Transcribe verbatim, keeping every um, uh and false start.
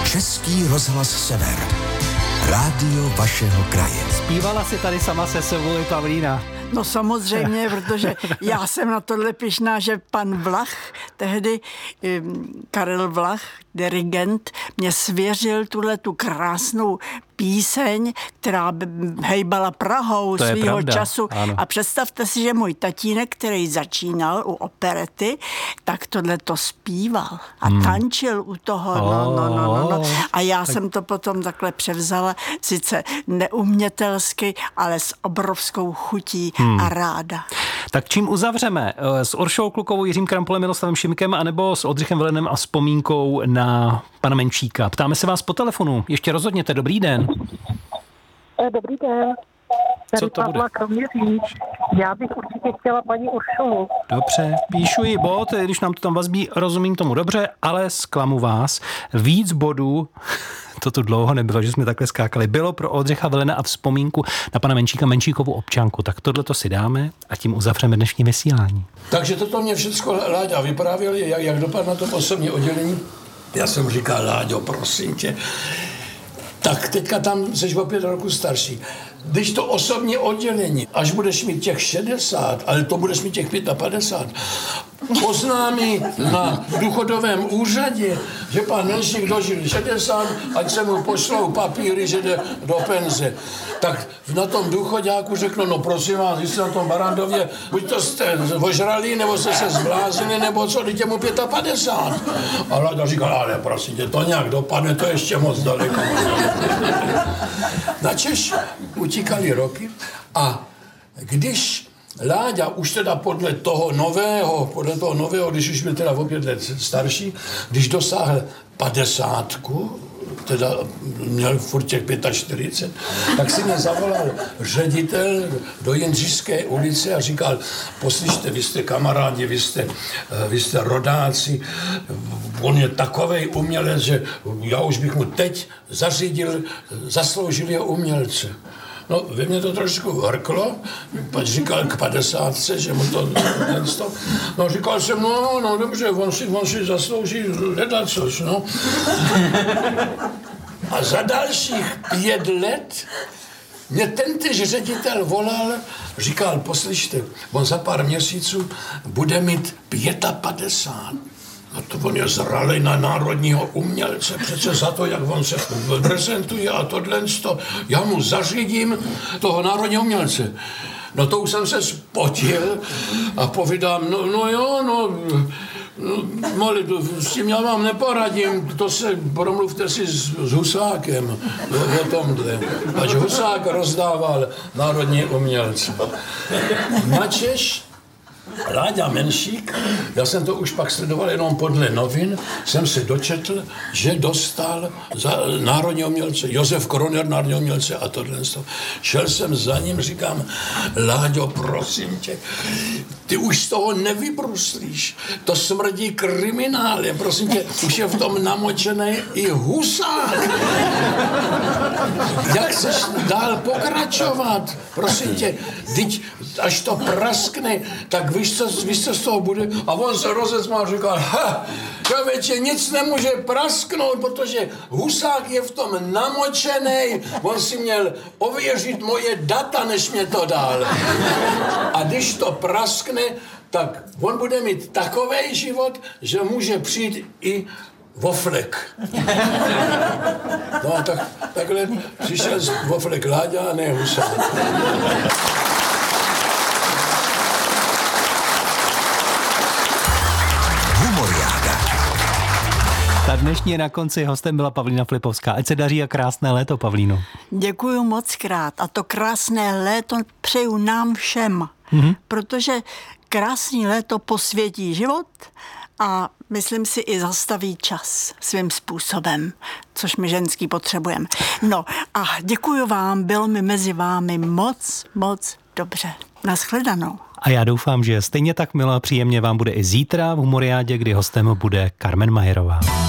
Český rozhlas Sever. Rádio vašeho kraje. Zpívala si tady sama se sebou i Pavlína. No samozřejmě, protože já jsem na tohle pyšná, že pan Vlach, tehdy Karel Vlach, dirigent, mě svěřil tuhle tu krásnou píseň, která hejbala Prahou to svýho času. Ano. A představte si, že můj tatínek, který začínal u operety, tak tohle to zpíval a hmm. tančil u toho. Oh, no, no, no, no, no. A já tak... jsem to potom takhle převzala, sice neumětelsky, ale s obrovskou chutí hmm. a ráda. Tak čím uzavřeme? S Oršou Klukovou, Jiřím Krampolem, Miloslavem Šimkem, anebo s Oldřichem Velenem a vzpomínkou na pana Menšíka? Ptáme se vás po telefonu. Ještě rozhodněte. Dobrý den. Dobrý den. Co to bude? Kroměříž. Já bych určitě chtěla paní Uršulu. Dobře, píšu ji bod, když nám to tam vazbí, rozumím tomu dobře, ale zklamu vás. Víc bodů, to tu dlouho nebylo, že jsme takhle skákali, bylo pro Oldřicha Velena a vzpomínku na pana Menšíka, Menšíkovu občanku. Tak tohle to si dáme a tím uzavřeme dnešní vysílání. Takže toto mě všechno Láďa vyprávěl, jak, jak dopadl na to osobní oddělení. Já jsem říkal, Láďo, prosím tě, tak teďka tam jsi o pět roku starší. Když to osobní oddělení, až budeš mít těch šedesát, ale to budeš mít těch padesát pět, oznámí na důchodovém úřadě, že pan Menšík dožil šedesát, ať se mu pošlou papíry, že jde do penze. Tak na tom důchodáku řeknu, no prosím vás, když jste na tom Barandově, buď to jste ožralí, nebo jste se zbláznili, nebo co, dejte mu padesát pět. A Láďa říkala, ale prosím tě, to nějak dopadne, to ještě moc daleko. Načež utíkaly roky a když Láďa už teda podle toho nového, podle toho nového, když už byl teda o pět let starší, když dosáhl padesátku, teda měl furt těch čtyřicet pět, tak si mě zavolal ředitel do Jindřišské ulice a říkal, poslyšte, vy jste kamarádi, vy jste, vy jste rodáci, on je takovej umělec, že já už bych mu teď zařídil zasloužilého umělce. No, ve mně to trošku hrklo, pak říkal k padesátce, že mu to nesto. No, říkal jsem, no, no, dobře, on si, on si zaslouží ledacož, no. A za dalších pět let mě tentyž ředitel volal, říkal, poslyšte, on za pár měsíců bude mít padesát pět. A to on je zralej na národního umělce, přece za to, jak on se prezentuje a tohle, já mu zařídím toho národního umělce. No to už jsem se spotil a povídám, no, no jo, no, no mali, s tím já vám neporadím, to se promluvte si s, s Husákem o, o tomhle. Ať Husák rozdával národní umělce. Načež Láďa Menšík, já jsem to už pak sledoval jenom podle novin, jsem se dočetl, že dostal za národní umělce, Josef Kroner, národní umělce a tohle. Šel jsem za ním, říkám, Láďo, prosím tě, ty už z toho nevybruslíš, to smrdí kriminálem, prosím tě, už je v tom namočený i Husák. Jak chceš dál pokračovat, prosím tě, teď, až to praskne, tak víš, co, víš, co z toho bude? A on se rozesmál a říkal, ha, člověče, nic nemůže prasknout, protože Husák je v tom namočený, on si měl ověřit moje data, než mě to dal. A když to praskne, tak on bude mít takovej život, že může přijít i Voflek. No a tak, takhle přišel Voflek Láďa a ne Husák. Ta dnešní je na konci, hostem byla Pavlína Flipovská. Ať se daří a krásné léto, Pavlíno. Děkuju moc krát a to krásné léto přeju nám všem, mm-hmm. protože krásný léto posvětí život a myslím si i zastaví čas svým způsobem, což my ženský potřebujeme. No a děkuju vám, bylo mi mezi vámi moc, moc dobře. Nashledanou. A já doufám, že stejně tak milé a příjemně vám bude i zítra v Humoriádě, kdy hostem bude Carmen Majerová.